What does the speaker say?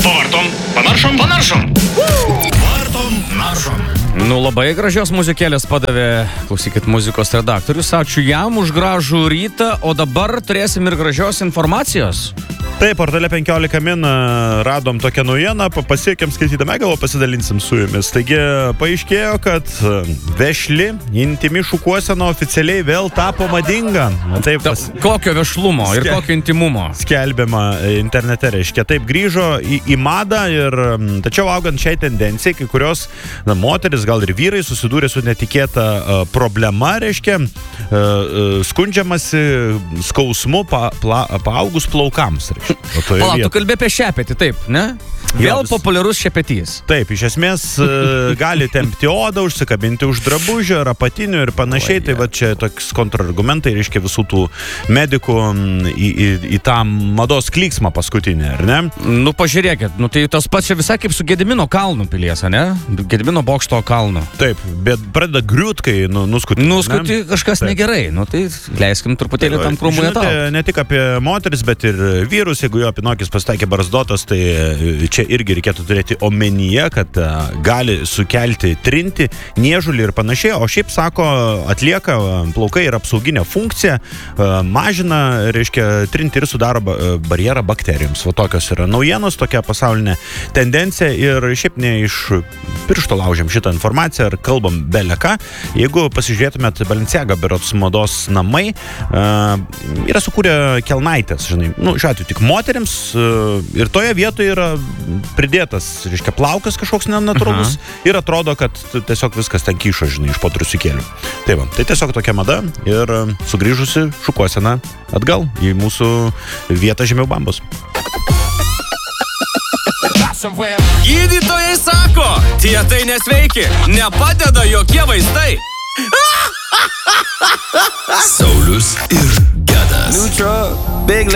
Pavartom, panaršom. Vartom, naršom. Nu, labai gražios muzikėlės padavė, klausykit, muzikos redaktorius. Ačiū jam už gražų rytą, o dabar turėsim ir gražios informacijos. Taip, portale 15 min radom tokią naujieną, pasiekėm skaitydami, gal pasidalinsim su jumis. Taigi, paaiškėjo, kad vešli, intimi šukuosena oficialiai vėl tapo madinga. Taip, kokio vešlumo ir kokio intimumo? Skelbiama internete, reiškia. Taip, grįžo į madą ir tačiau augant šiai tendencijai, kai kurios moteris, gal ir vyrai susidūrė su netikėta problema, reiškia, skundžiamasi skausmu paaugus plaukams, reiškia. Palauk, tu kalbė apie šepetį, taip, ne? Vėl populiarus šepetys. Taip, iš esmės gali tempti odą, užsikabinti už drabužio ar apatinių ir panašiai. Tai va čia toks kontrargumentai, reiškia visų tų medikų į tą mados klyksmą paskutinį, ar ne? Nu, pažiūrėkit, nu tai tas pats čia visai kaip su Gedimino kalnu pilies, ne? Gedimino bokšto kalnu. Taip, bet pradeda griūt, kai nuskuti. Nuskuti kažkas negerai, nu tai leiskim truputėlį tam krūmui atau. Ne tik apie moteris, bet ir vyrus, jeigu jo pinokis pasitaikė barzdotas, tai čia irgi reikėtų turėti omenyje, kad gali sukelti trinti, niežulį ir panašiai, o šiaip sako, atlieka plaukai ir apsauginę funkciją, mažina, reiškia, trinti ir sudaro barjerą bakterijoms. Va tokios yra naujienos, tokia pasaulinė tendencija ir šiaip ne iš piršto laužiam šitą informaciją ir kalbam beleką. Jeigu pasižiūrėtumėt Balenciaga berods mados namai, yra sukūrę kelnaitės, žinai, nu, šiuo atveju tik moterims ir toje vietoje yra pridėtas, reiškia, plaukas kažkoks nenatūralus ir atrodo, kad tiesiog viskas ten kyšo, žinai, iš po triusikėlių. Tai va, tai tiesiog tokia mada ir sugrįžusi šukuosena atgal į mūsų vietą žemiau bambos. Gydytojai sako, tietai nesveiki, nepadeda jokie vaistai. Saulius ir Gedas.